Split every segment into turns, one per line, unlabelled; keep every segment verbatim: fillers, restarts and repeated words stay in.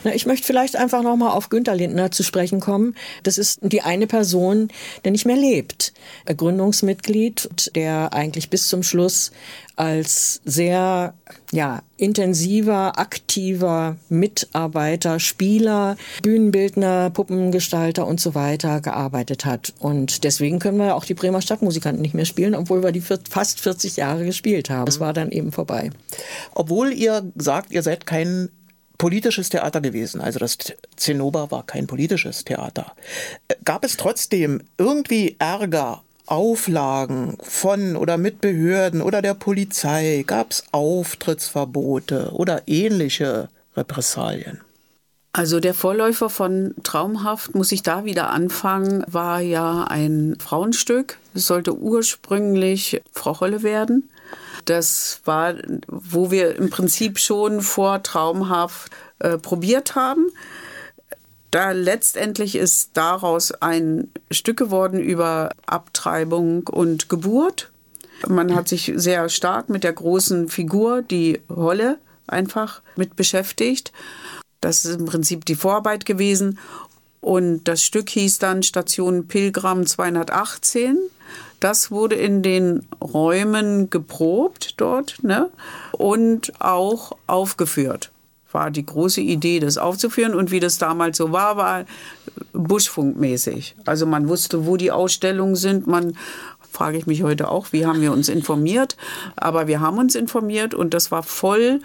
Na, ich möchte vielleicht einfach nochmal auf Günter Lindner zu sprechen kommen. Das ist die eine Person, der nicht mehr lebt. Gründungsmitglied, der eigentlich bis zum Schluss als sehr ja, intensiver, aktiver Mitarbeiter, Spieler, Bühnenbildner, Puppengestalter und so weiter gearbeitet hat. Und deswegen können wir auch die Bremer Stadtmusikanten nicht mehr spielen, obwohl wir die fast vierzig Jahre gespielt haben. Es war dann eben vorbei.
Obwohl ihr sagt, ihr seid kein politisches Theater gewesen, also das Zinnober war kein politisches Theater. Gab es trotzdem irgendwie Ärger, Auflagen von oder mit Behörden oder der Polizei? Gab es Auftrittsverbote oder ähnliche Repressalien?
Also der Vorläufer von Traumhaft, muss ich da wieder anfangen, war ja ein Frauenstück. Es sollte ursprünglich Frau Holle werden. Das war, wo wir im Prinzip schon vor Traumhaft äh, probiert haben. Da letztendlich ist daraus ein Stück geworden über Abtreibung und Geburt. Man hat sich sehr stark mit der großen Figur, die Holle, einfach mit beschäftigt. Das ist im Prinzip die Vorarbeit gewesen. Und das Stück hieß dann Station Pilgram zweihundertachtzehn. Das wurde in den Räumen geprobt dort, ne? Und auch aufgeführt. War die große Idee, das aufzuführen. Und wie das damals so war, war buschfunkmäßig. Also man wusste, wo die Ausstellungen sind. Man, frage ich mich heute auch, wie haben wir uns informiert? Aber wir haben uns informiert und das war voll.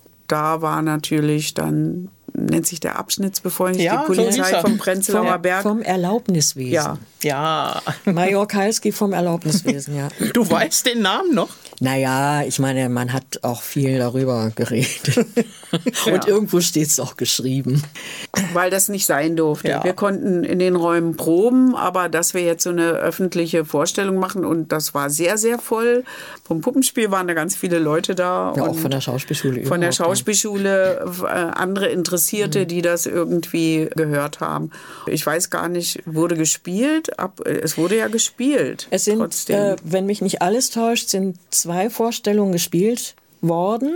Da war natürlich dann, nennt sich der Abschnittsbevollmächtigte,
ja,
die Polizei
so
vom Prenzlauer
vom,
Berg.
Vom Erlaubniswesen.
Ja.
Ja.
Major Kalski vom Erlaubniswesen, ja.
Du weißt den Namen noch?
Naja, ich meine, man hat auch viel darüber geredet. Und ja. Irgendwo steht es auch geschrieben.
Weil das nicht sein durfte.
Ja.
Wir konnten in den Räumen proben, aber dass wir jetzt so eine öffentliche Vorstellung machen und das war sehr, sehr voll. Vom Puppenspiel waren da ganz viele Leute da.
Ja,
und
auch von der Schauspielschule.
Von der Schauspielschule, äh, andere Interessierte, mhm. die das irgendwie gehört haben. Ich weiß gar nicht, wurde gespielt? Ab, es wurde ja gespielt.
Es sind, äh, wenn mich nicht alles täuscht, sind zwei Vorstellungen gespielt worden.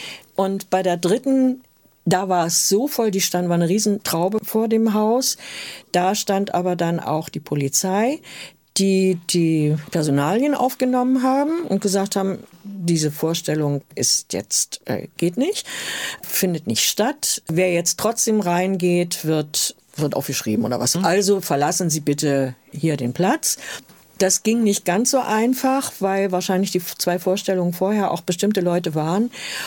Und bei der dritten, da war es so voll, die stand, war eine Riesentraube vor dem Haus. Da stand aber dann auch die Polizei, die die Personalien aufgenommen haben und gesagt haben, diese Vorstellung ist jetzt, äh, geht nicht, findet nicht statt. Wer jetzt trotzdem reingeht, wird, wird aufgeschrieben oder was. Mhm. Also verlassen Sie bitte hier den Platz. Das ging nicht ganz so einfach, weil wahrscheinlich die zwei Vorstellungen vorher auch bestimmte Leute waren.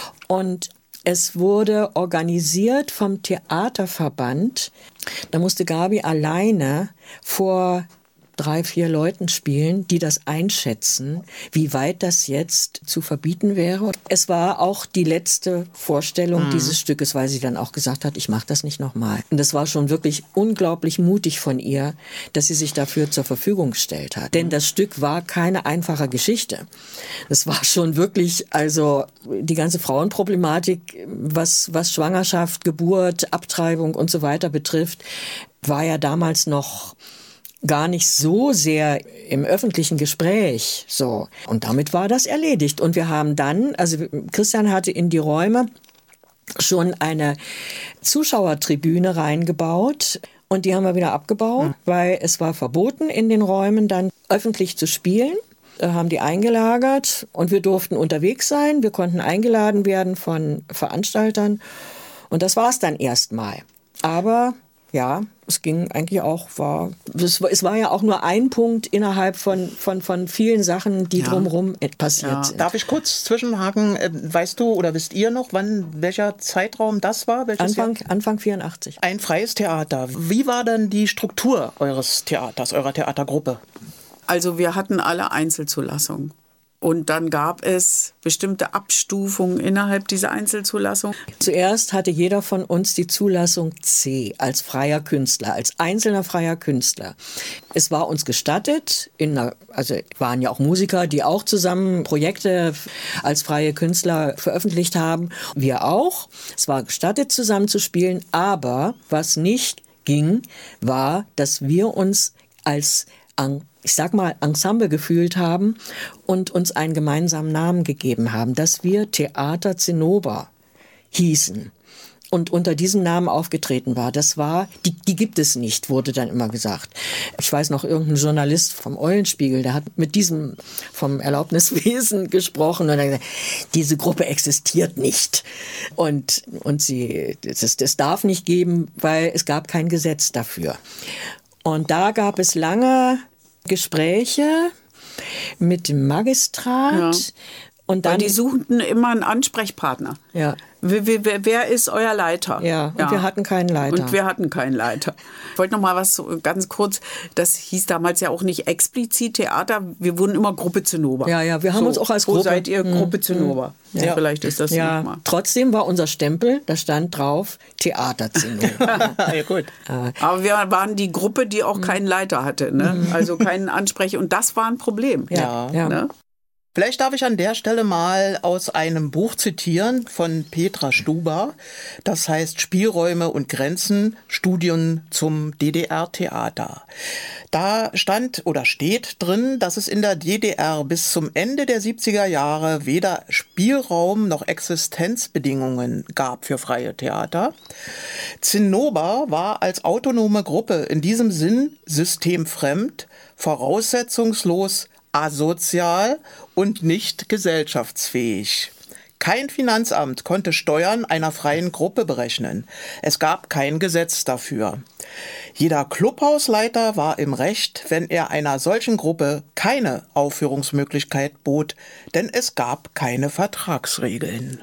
Und es wurde organisiert vom Theaterverband. Da musste Gabi alleine vor drei, vier Leuten spielen, die das einschätzen, wie weit das jetzt zu verbieten wäre. Es war auch die letzte Vorstellung mhm. dieses Stückes, weil sie dann auch gesagt hat, ich mache das nicht nochmal. Und das war schon wirklich unglaublich mutig von ihr, dass sie sich dafür zur Verfügung gestellt hat. Denn das Stück war keine einfache Geschichte. Es war schon wirklich, also die ganze Frauenproblematik, was, was Schwangerschaft, Geburt, Abtreibung und so weiter betrifft, war ja damals noch gar nicht so sehr im öffentlichen Gespräch, so. Und damit war das erledigt. Und wir haben dann, also Christian hatte in die Räume schon eine Zuschauertribüne reingebaut. Und die haben wir wieder abgebaut, mhm. weil es war verboten, in den Räumen dann öffentlich zu spielen. Wir haben die eingelagert und wir durften unterwegs sein. Wir konnten eingeladen werden von Veranstaltern. Und das war es dann erstmal. Aber ja, es ging eigentlich auch, war, es, es war ja auch nur ein Punkt innerhalb von, von, von vielen Sachen, die ja. drumherum passiert ja. sind.
Darf ich kurz zwischenhaken? Weißt du oder wisst ihr noch, wann, welcher Zeitraum das war? Welches
Anfang,
Jahr?
Anfang vierundachtzig.
Ein freies Theater. Wie war denn die Struktur eures Theaters, eurer Theatergruppe?
Also wir hatten alle Einzelzulassungen. Und dann gab es bestimmte Abstufungen innerhalb dieser Einzelzulassung.
Zuerst hatte jeder von uns die Zulassung C als freier Künstler, als einzelner freier Künstler. Es war uns gestattet, in einer, also waren ja auch Musiker, die auch zusammen Projekte als freie Künstler veröffentlicht haben. Wir auch. Es war gestattet, zusammen zu spielen. Aber was nicht ging, war, dass wir uns als ich sag mal, Ensemble gefühlt haben und uns einen gemeinsamen Namen gegeben haben, dass wir Theater Zinnober hießen. und unter diesem Namen aufgetreten war. Das war, die, die gibt es nicht, wurde dann immer gesagt. Ich weiß noch, irgendein Journalist vom Eulenspiegel, der hat mit diesem vom Erlaubniswesen gesprochen und hat gesagt, diese Gruppe existiert nicht. Und, und sie, das, das darf nicht geben, weil es gab kein Gesetz dafür. Und da gab es lange Gespräche mit dem Magistrat.
Ja.
Und dann,
Weil die suchten immer einen Ansprechpartner.
Ja.
Wer, wer, wer ist euer Leiter?
Ja, und ja. wir hatten keinen Leiter.
Und wir hatten keinen Leiter. Ich wollte noch mal was so ganz kurz, das hieß damals ja auch nicht explizit Theater, wir wurden immer Gruppe Zinnober.
Ja, ja, wir haben
so,
uns auch als Gruppe.
Wo seid ihr?
Mhm.
Gruppe Zinnober. Ja. Ja. Vielleicht ist das
ja.
nochmal.
Trotzdem war unser Stempel, da stand drauf Theater Zinnober.
Ja, gut.
Aber wir waren die Gruppe, die auch keinen Leiter hatte, ne? Also keinen Ansprecher. Und das war ein Problem.
Ja, ja.
Ne?
Vielleicht darf ich an der Stelle mal aus einem Buch zitieren von Petra Stuber. Das heißt Spielräume und Grenzen, Studien zum D D R-Theater. Da stand oder steht drin, dass es in der D D R bis zum Ende der siebziger Jahre weder Spielraum noch Existenzbedingungen gab für freie Theater. Zinnober war als autonome Gruppe in diesem Sinn systemfremd, voraussetzungslos, asozial und nicht gesellschaftsfähig. Kein Finanzamt konnte Steuern einer freien Gruppe berechnen. Es gab kein Gesetz dafür. Jeder Clubhausleiter war im Recht, wenn er einer solchen Gruppe keine Aufführungsmöglichkeit bot, denn es gab keine Vertragsregeln.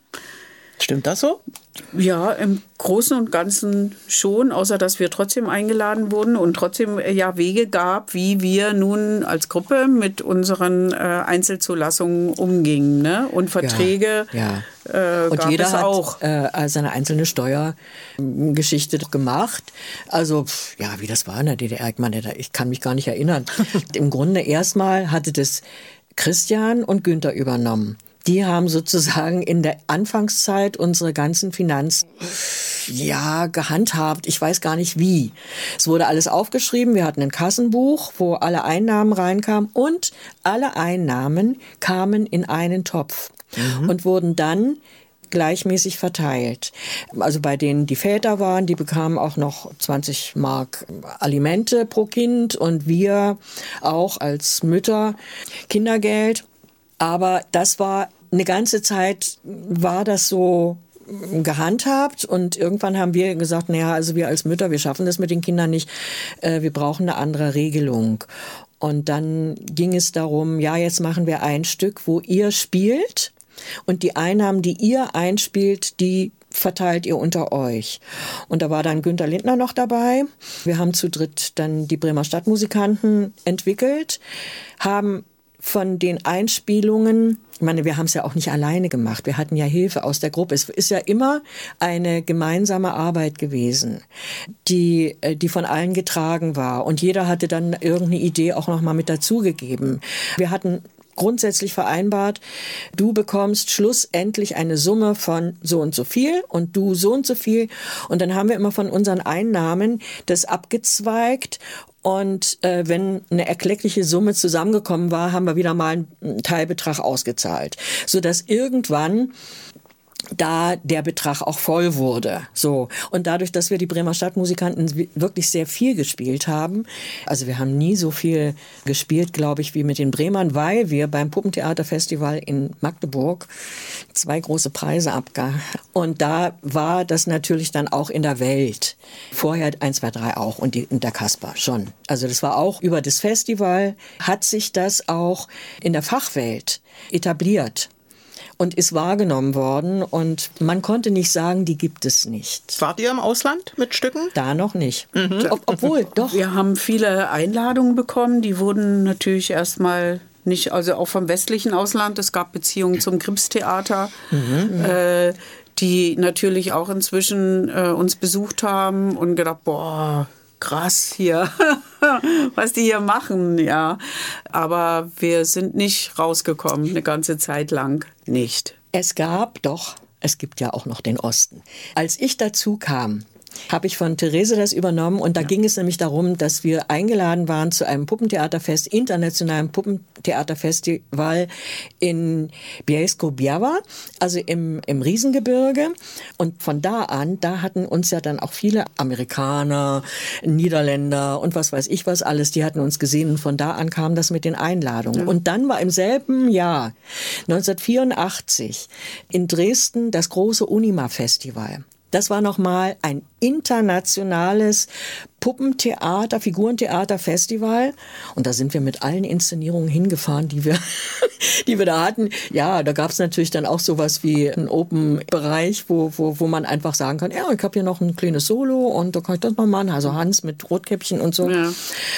Stimmt das so?
Ja, im Großen und Ganzen schon, außer dass wir trotzdem eingeladen wurden und trotzdem ja Wege gab, wie wir nun als Gruppe mit unseren äh, Einzelzulassungen umgingen. Ne? Und Verträge
ja,
ja. Äh,
und
gab
jeder
es
hat
auch.
Äh, seine einzelne Steuergeschichte gemacht. Also ja, wie das war in der D D R, ich meine, ich kann mich gar nicht erinnern. Im Grunde erstmal hatte das Christian und Günther übernommen. Die haben sozusagen in der Anfangszeit unsere ganzen Finanzen ja gehandhabt. Ich weiß gar nicht wie. Es wurde alles aufgeschrieben. Wir hatten ein Kassenbuch, wo alle Einnahmen reinkamen und alle Einnahmen kamen in einen Topf mhm. und wurden dann gleichmäßig verteilt. Also bei denen die Väter waren, die bekamen auch noch zwanzig Mark Alimente pro Kind und wir auch als Mütter Kindergeld. Aber das war eine ganze Zeit, war das so gehandhabt und irgendwann haben wir gesagt, naja, also wir als Mütter, wir schaffen das mit den Kindern nicht, äh, wir brauchen eine andere Regelung. Und dann ging es darum, ja, jetzt machen wir ein Stück, wo ihr spielt und die Einnahmen, die ihr einspielt, die verteilt ihr unter euch. Und da war dann Günter Lindner noch dabei. Wir haben zu dritt dann die Bremer Stadtmusikanten entwickelt, haben von den Einspielungen, ich meine, wir haben es ja auch nicht alleine gemacht, wir hatten ja Hilfe aus der Gruppe. Es ist ja immer eine gemeinsame Arbeit gewesen, die, die von allen getragen war. Und jeder hatte dann irgendeine Idee auch noch mal mit dazugegeben. Wir hatten grundsätzlich vereinbart, du bekommst schlussendlich eine Summe von so und so viel und du so und so viel. Und dann haben wir immer von unseren Einnahmen das abgezweigt. Und äh, wenn eine erkleckliche Summe zusammengekommen war, haben wir wieder mal einen Teilbetrag ausgezahlt, sodass irgendwann da der Betrag auch voll wurde. So. Und dadurch, dass wir die Bremer Stadtmusikanten wirklich sehr viel gespielt haben, also wir haben nie so viel gespielt, glaube ich, wie mit den Bremern, weil wir beim Puppentheaterfestival in Magdeburg zwei große Preise abgaben. Und da war das natürlich dann auch in der Welt. Vorher eins, zwei, drei auch und, die, und der Kasper schon. Also das war auch über das Festival, hat sich das auch in der Fachwelt etabliert. Und ist wahrgenommen worden und man konnte nicht sagen, die gibt es nicht.
Wart ihr im Ausland mit Stücken?
Da noch nicht. Mhm. Ob, obwohl, doch.
Wir haben viele Einladungen bekommen, die wurden natürlich erstmal nicht, also auch vom westlichen Ausland. Es gab Beziehungen zum Kripstheater, mhm. äh, die natürlich auch inzwischen äh, uns besucht haben und gedacht, boah, krass hier, was die hier machen, ja. Aber wir sind nicht rausgekommen, eine ganze Zeit lang nicht.
Es gab doch, es gibt ja auch noch den Osten. Als ich dazu kam, habe ich von Therese das übernommen. Und da ja. ging es nämlich darum, dass wir eingeladen waren zu einem Puppentheaterfest, internationalen Puppentheaterfestival in Bielsko-Biała, also im, im Riesengebirge. Und von da an, da hatten uns ja dann auch viele Amerikaner, Niederländer und was weiß ich was alles, die hatten uns gesehen. Und von da an kam das mit den Einladungen. Ja. Und dann war im selben Jahr, neunzehnhundertvierundachtzig, in Dresden das große Unima-Festival. Das war nochmal ein internationales Puppentheater, Figurentheater-Festival. Und da sind wir mit allen Inszenierungen hingefahren, die wir, die wir da hatten. Ja, da gab es natürlich dann auch sowas wie einen Open-Bereich, wo, wo, wo man einfach sagen kann, ja, ich habe hier noch ein kleines Solo und da kann ich das noch machen. Also Hans mit Rotkäppchen und so. Ja.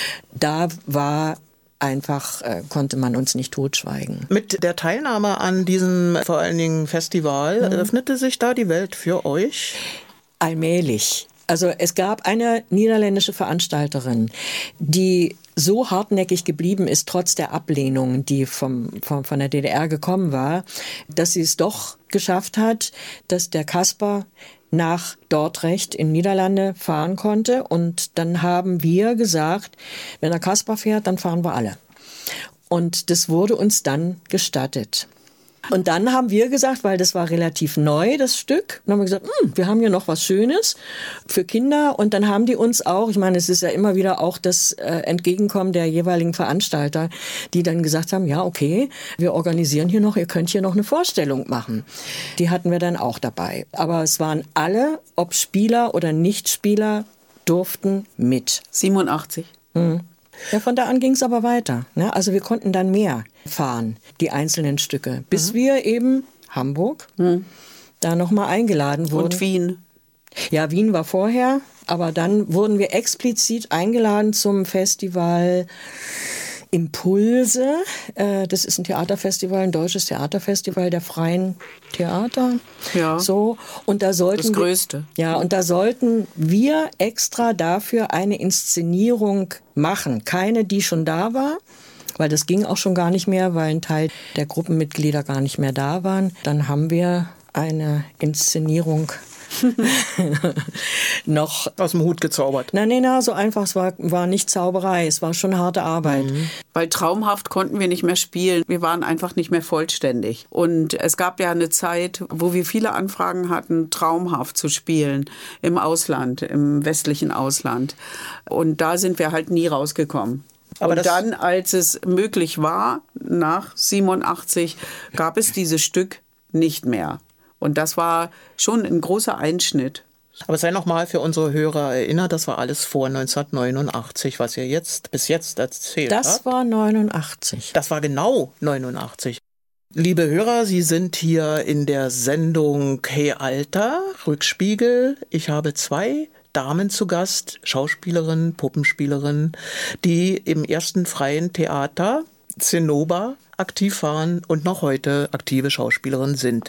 Da war einfach, äh, konnte man uns nicht totschweigen.
Mit der Teilnahme an diesem vor allen Dingen Festival mhm. öffnete sich da die Welt für euch?
Allmählich. Also es gab eine niederländische Veranstalterin, die so hartnäckig geblieben ist, trotz der Ablehnung, die vom, vom, von der D D R gekommen war, dass sie es doch geschafft hat, dass der Kasper nach Dordrecht in Niederlande fahren konnte. Und dann haben wir gesagt, wenn der Kasper fährt, dann fahren wir alle. Und das wurde uns dann gestattet. Und dann haben wir gesagt, weil das war relativ neu, das Stück, dann haben wir gesagt, wir haben hier noch was Schönes für Kinder. Und dann haben die uns auch, ich meine, es ist ja immer wieder auch das äh, Entgegenkommen der jeweiligen Veranstalter, die dann gesagt haben, ja, okay, wir organisieren hier noch, ihr könnt hier noch eine Vorstellung machen. Die hatten wir dann auch dabei. Aber es waren alle, ob Spieler oder Nichtspieler, durften mit.
siebenundachtzig.
Hm. Ja, von da an ging es aber weiter. Ne? Also wir konnten dann mehr fahren, die einzelnen Stücke, bis mhm. wir eben Hamburg mhm. da nochmal eingeladen wurden.
Und Wien.
Ja, Wien war vorher, aber dann wurden wir explizit eingeladen zum Festival Impulse. Das ist ein Theaterfestival, ein deutsches Theaterfestival der freien Theater.
Ja.
So. Und da sollten
das Größte.
Wir, ja, und da sollten wir extra dafür eine Inszenierung machen. Keine, die schon da war, weil das ging auch schon gar nicht mehr, weil ein Teil der Gruppenmitglieder gar nicht mehr da waren. Dann haben wir eine Inszenierung noch
aus dem Hut gezaubert.
Nein, nein, nein, so einfach, es war, war nicht Zauberei, es war schon harte Arbeit. Mhm.
Weil traumhaft konnten wir nicht mehr spielen, wir waren einfach nicht mehr vollständig. Und es gab ja eine Zeit, wo wir viele Anfragen hatten, traumhaft zu spielen im Ausland, im westlichen Ausland. Und da sind wir halt nie rausgekommen. Aber und dann, als es möglich war, nach siebenundachtzig, gab es dieses Stück nicht mehr. Und das war schon ein großer Einschnitt.
Aber sei noch mal für unsere Hörer erinnert, das war alles vor neunzehnhundertneunundachtzig, was ihr jetzt bis jetzt erzählt habt.
Das war neunundachtzig.
Das war genau neunundachtzig. Liebe Hörer, Sie sind hier in der Sendung Hey Alter, Rückspiegel. Ich habe zwei Damen zu Gast, Schauspielerinnen, Puppenspielerinnen, die im ersten freien Theater Zinnober aktiv waren und noch heute aktive Schauspielerinnen sind.